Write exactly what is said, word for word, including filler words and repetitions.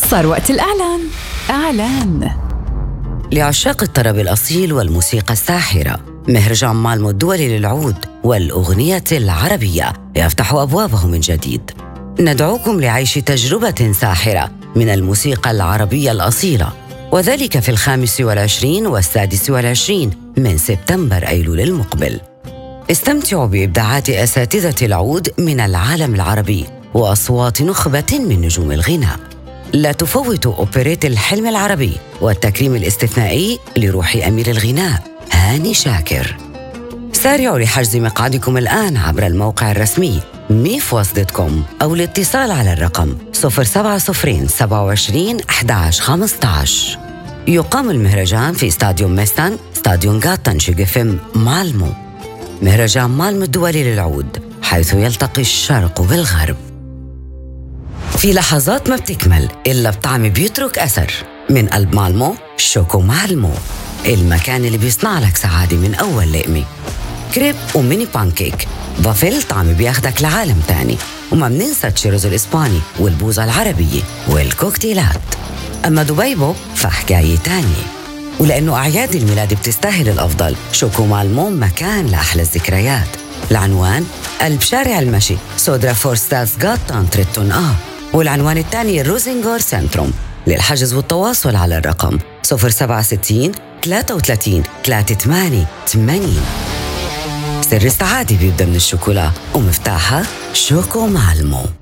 صار وقت الإعلان. إعلان لعشاق الطرب الأصيل والموسيقى الساحرة، مهرجان مالمو الدولي للعود والأغنية العربية يفتح أبوابه من جديد. ندعوكم لعيش تجربة ساحرة من الموسيقى العربية الأصيلة، وذلك في الخامس والعشرين والسادس والعشرين من سبتمبر أيلول المقبل. استمتعوا بإبداعات أساتذة العود من العالم العربي وأصوات نخبة من نجوم الغناء. لا تفوتوا أوبريت الحلم العربي والتكريم الاستثنائي لروح أمير الغناء هاني شاكر. سارعوا لحجز مقعدكم الآن عبر الموقع الرسمي ميفوس دوت كوم أو الاتصال على الرقم صفر سبعة صفر سبعة وعشرين أحد عشر خمسة عشر. يقام المهرجان في استاديوم ميستان ستاديوم غاتن شيغفم مالمو. مهرجان مالمو الدولي للعود، حيث يلتقي الشرق بالغرب. في لحظات ما بتكمل إلا بطعم بيترك أثر. من قلب مالمو، شوكو مالمو، المكان اللي بيصنع لك سعادة من أول لقمة. كريب وميني بانكيك، بافل طعم بياخدك لعالم تاني. وما بننسى التشيروز الإسباني والبوظة العربية والكوكتيلات. أما دبي بوب فحكاية تانية. ولأنه أعياد الميلاد بتستاهل الأفضل، شوكو مالمو مكان لأحلى الذكريات. العنوان قلب شارع المشي، سودرا فورستاس غاتان تريتون آه. والعنوان الثاني روزينغور سنتروم. للحجز والتواصل على الرقم صفر سبعة ستين ثلاثة وثلاثين ثلاثة ثمانية ثمانين. سر السعادة بيبدأ من الشوكولا ومفتاحها شوكو مالمو.